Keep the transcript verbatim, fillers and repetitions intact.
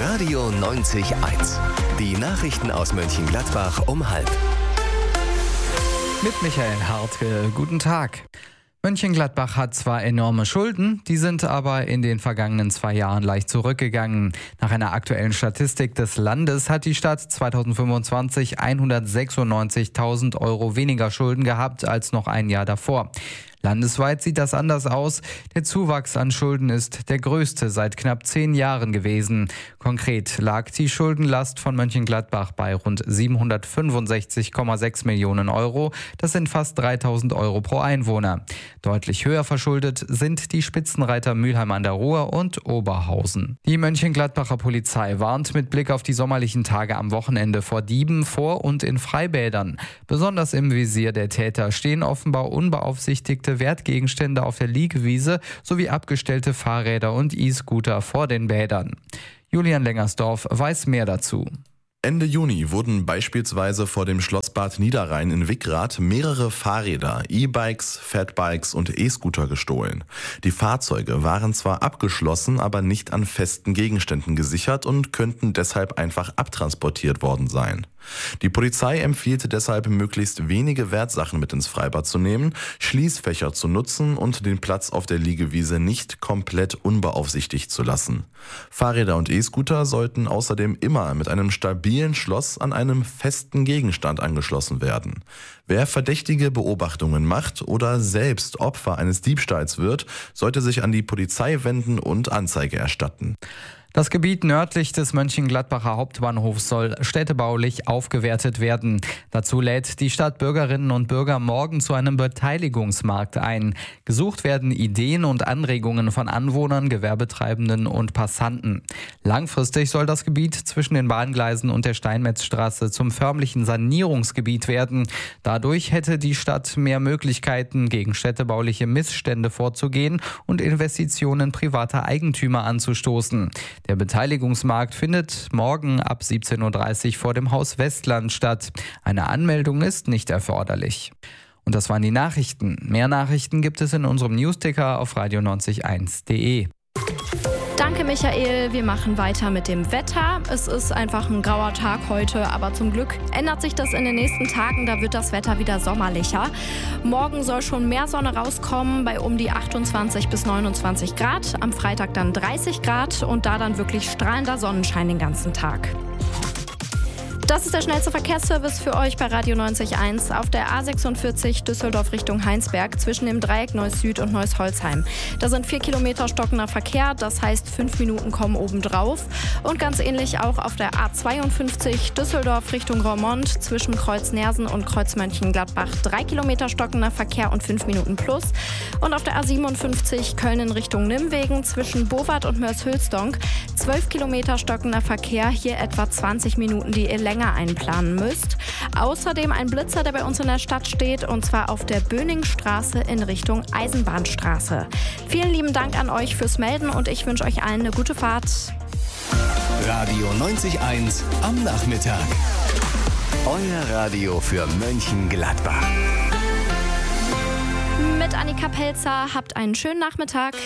Radio neunzig eins. Die Nachrichten aus Mönchengladbach um halb. Mit Michael Hartke, guten Tag. Mönchengladbach hat zwar enorme Schulden, die sind aber in den vergangenen zwei Jahren leicht zurückgegangen. Nach einer aktuellen Statistik des Landes hat die Stadt zweitausendfünfundzwanzig hundertsechsundneunzigtausend Euro weniger Schulden gehabt als noch ein Jahr davor. Landesweit sieht das anders aus. Der Zuwachs an Schulden ist der größte seit knapp zehn Jahren gewesen. Konkret lag die Schuldenlast von Mönchengladbach bei rund siebenhundertfünfundsechzig Komma sechs Millionen Euro. Das sind fast dreitausend Euro pro Einwohner. Deutlich höher verschuldet sind die Spitzenreiter Mülheim an der Ruhr und Oberhausen. Die Mönchengladbacher Polizei warnt mit Blick auf die sommerlichen Tage am Wochenende vor Dieben vor und in Freibädern. Besonders im Visier der Täter stehen offenbar unbeaufsichtigte Wertgegenstände auf der Liegewiese sowie abgestellte Fahrräder und E-Scooter vor den Bädern. Julian Lengersdorf weiß mehr dazu. Ende Juni wurden beispielsweise vor dem Schlossbad Niederrhein in Wickrath mehrere Fahrräder, E-Bikes, Fatbikes und E-Scooter gestohlen. Die Fahrzeuge waren zwar abgeschlossen, aber nicht an festen Gegenständen gesichert und könnten deshalb einfach abtransportiert worden sein. Die Polizei empfiehlt deshalb, möglichst wenige Wertsachen mit ins Freibad zu nehmen, Schließfächer zu nutzen und den Platz auf der Liegewiese nicht komplett unbeaufsichtigt zu lassen. Fahrräder und E-Scooter sollten außerdem immer mit einem stabilen Schloss an einem festen Gegenstand angeschlossen werden. Wer verdächtige Beobachtungen macht oder selbst Opfer eines Diebstahls wird, sollte sich an die Polizei wenden und Anzeige erstatten. Das Gebiet nördlich des Mönchengladbacher Hauptbahnhofs soll städtebaulich aufgewertet werden. Dazu lädt die Stadt Bürgerinnen und Bürger morgen zu einem Beteiligungsmarkt ein. Gesucht werden Ideen und Anregungen von Anwohnern, Gewerbetreibenden und Passanten. Langfristig soll das Gebiet zwischen den Bahngleisen und der Steinmetzstraße zum förmlichen Sanierungsgebiet werden. Dadurch hätte die Stadt mehr Möglichkeiten, gegen städtebauliche Missstände vorzugehen und Investitionen privater Eigentümer anzustoßen. Der Beteiligungsmarkt findet morgen ab siebzehn Uhr dreißig vor dem Haus Westland statt. Eine Anmeldung ist nicht erforderlich. Und das waren die Nachrichten. Mehr Nachrichten gibt es in unserem Newsticker auf radio neunzig eins punkt de. Danke, Michael. Wir machen weiter mit dem Wetter. Es ist einfach ein grauer Tag heute, aber zum Glück ändert sich das in den nächsten Tagen. Da wird das Wetter wieder sommerlicher. Morgen soll schon mehr Sonne rauskommen, bei um die achtundzwanzig bis neunundzwanzig Grad. Am Freitag dann dreißig Grad und da dann wirklich strahlender Sonnenschein den ganzen Tag. Das ist der schnellste Verkehrsservice für euch bei Radio neunzig Komma eins auf der A sechsundvierzig Düsseldorf Richtung Heinsberg zwischen dem Dreieck Neuss Süd und Neuss Holzheim. Da sind vier Kilometer stockender Verkehr, das heißt fünf Minuten kommen obendrauf. Und ganz ähnlich auch auf der A zweiundfünfzig Düsseldorf Richtung Roermond zwischen Kreuz Nersen und Kreuz Mönchengladbach drei Kilometer stockender Verkehr und fünf Minuten plus. Und auf der A siebenundfünfzig Köln in Richtung Nimwegen zwischen Bowart und Mörs-Hülsdonk zwölf Kilometer stockender Verkehr, hier etwa zwanzig Minuten, die ihr länger einplanen müsst. Außerdem ein Blitzer, der bei uns in der Stadt steht, und zwar auf der Böningstraße in Richtung Eisenbahnstraße. Vielen lieben Dank an euch fürs Melden und ich wünsche euch allen eine gute Fahrt. Radio neunzig Komma eins am Nachmittag. Euer Radio für Mönchengladbach. Mit Annika Pelzer, habt einen schönen Nachmittag.